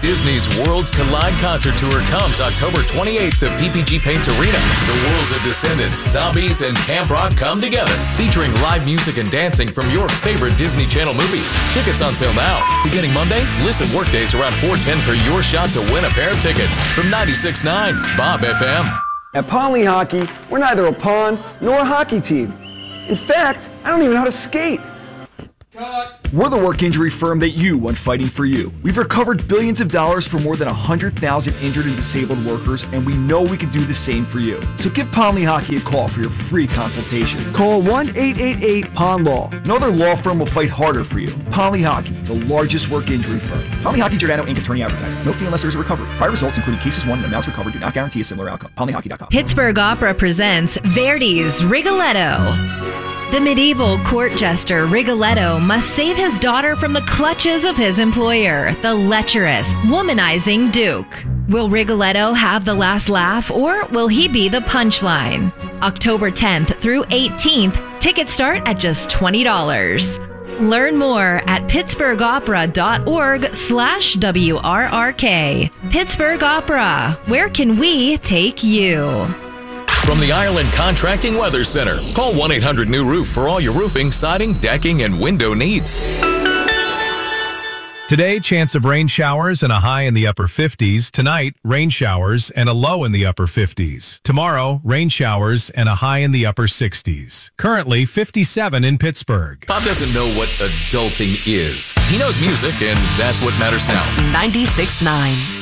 Disney's Worlds Collide Concert Tour comes October 28th to PPG Paints Arena. The worlds of Descendants, Zombies, and Camp Rock come together, featuring live music and dancing from your favorite Disney Channel movies. Tickets on sale now. Beginning Monday, listen workdays around 4:10 for your shot to win a pair of tickets from 96.9 Bob FM. At Ponley Hockey, we're neither a pond nor a hockey team. In fact, I don't even know how to skate. We're the work injury firm that you want fighting for you. We've recovered billions of dollars for more than 100,000 injured and disabled workers, and we know we can do the same for you. So give Ponley Hockey a call for your free consultation. Call 1-888-POND-LAW. No other law firm will fight harder for you. Ponley Hockey, the largest work injury firm. Ponley Hockey Giordano Inc. Attorney Advertising. No fee unless there is a recovery. Prior results, including cases won and amounts recovered, do not guarantee a similar outcome. PonleyHockey.com. Pittsburgh Opera presents Verdi's Rigoletto. The medieval court jester Rigoletto must save his daughter from the clutches of his employer, the lecherous, womanizing Duke. Will Rigoletto have the last laugh, or will he be the punchline? October 10th through 18th, tickets start at just $20. Learn more at pittsburghopera.org/WRRK. Pittsburgh Opera, where can we take you? From the Ireland Contracting Weather Center, call 1-800-NEW-ROOF for all your roofing, siding, decking, and window needs. Today, chance of rain showers and a high in the upper 50s. Tonight, rain showers and a low in the upper 50s. Tomorrow, rain showers and a high in the upper 60s. Currently, 57 in Pittsburgh. Bob doesn't know what adulting is. He knows music, and that's what matters now. 96.9